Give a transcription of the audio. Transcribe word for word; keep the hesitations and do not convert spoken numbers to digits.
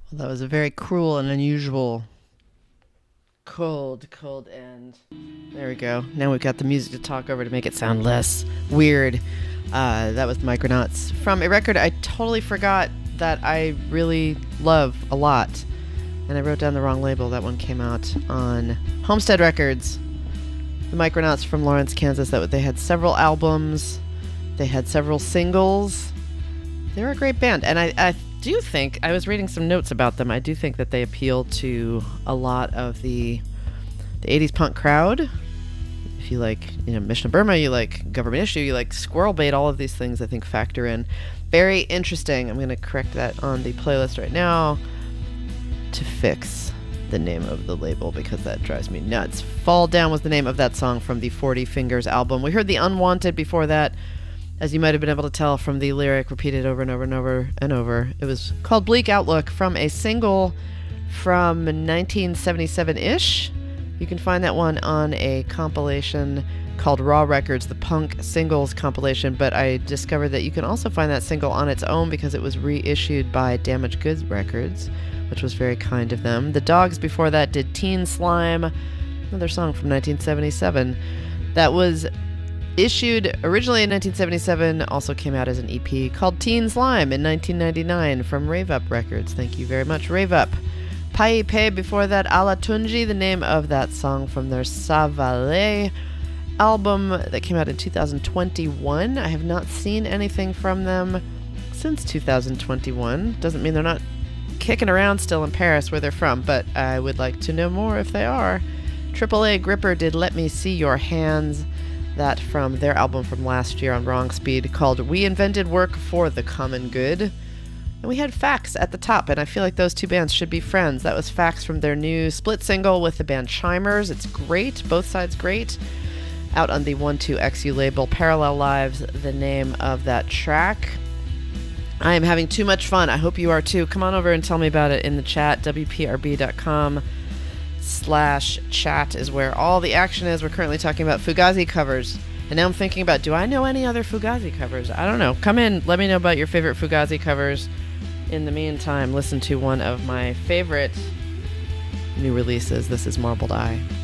Well, that was a very cruel and unusual cold, cold end. There we go. Now we've got the music to talk over to make it sound less weird. Uh, that was Micronauts from a record I totally forgot that I really love a lot. And I wrote down the wrong label. That one came out on Homestead Records. The Micronauts from Lawrence, Kansas. That they had several albums. They had several singles. They were a great band. And I, I do think, I was reading some notes about them, I do think that they appeal to a lot of the the eighties punk crowd. If you like, you know, Mission of Burma, you like Government Issue, you like Squirrel Bait, all of these things I think factor in. Very interesting. I'm going to correct that on the playlist right now to fix the name of the label because that drives me nuts. Fall Down was the name of that song from the forty Fingers album. We heard The Unwanted before that, as you might have been able to tell from the lyric repeated over and over and over and over. It was called Bleak Outlook from a single from nineteen seventy-seven-ish. You can find that one on a compilation called Raw Records, the Punk Singles compilation, but I discovered that you can also find that single on its own because it was reissued by Damaged Goods Records, which was very kind of them. The Dogs before that did Teen Slime, another song from nineteen seventy-seven. That was issued originally in nineteen seventy-seven, also came out as an E P called Teen Slime in nineteen ninety-nine from Rave Up Records. Thank you very much, Rave Up. Pai Pe before that, Alatunji, the name of that song from their Savale album that came out in two thousand twenty-one. I have not seen anything from them since two thousand twenty-one. Doesn't mean they're not kicking around still in Paris where they're from, but I would like to know more if they are. triple A Gripper did Let Me See Your Hands, that from their album from last year on Wrong Speed called We Invented Work for the Common Good. And we had Fax at the top, and I feel like those two bands should be friends. That was Fax from their new split single with the band Chimers. It's great, both sides great. Out on the one two X U label, Parallel Lives, the name of that track. I am having too much fun. I hope you are too. Come on over and tell me about it in the chat. W P R B dot com slash chat is where all the action is. We're currently talking about Fugazi covers. And now I'm thinking about, do I know any other Fugazi covers? I don't know. Come in. Let me know about your favorite Fugazi covers. In the meantime, listen to one of my favorite new releases. This is Marbled Eye.